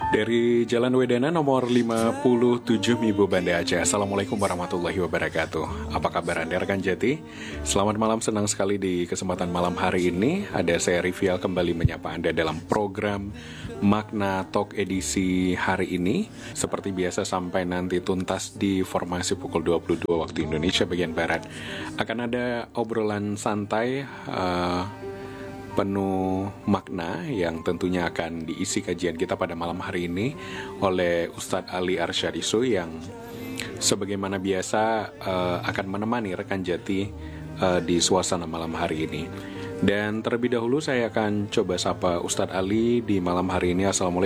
Dari Jalan Wedana nomor 57 Mibo Banda Aceh. Assalamualaikum warahmatullahi wabarakatuh. Apa kabar Anda rekan Jati? Selamat malam, senang sekali di kesempatan malam hari ini ada saya Rivial kembali menyapa Anda dalam program Makna Talk edisi hari ini. Seperti biasa sampai nanti tuntas di formasi pukul 22 waktu Indonesia bagian Barat. Akan ada obrolan santai penuh makna yang tentunya akan diisi kajian kita pada malam hari ini oleh Ustadz Ali Arsyadisu yang sebagaimana biasa akan menemani rekan Jati di suasana malam hari ini. Dan terlebih dahulu saya akan coba sapa Ustadz Ali di malam hari ini. Assalamualaikum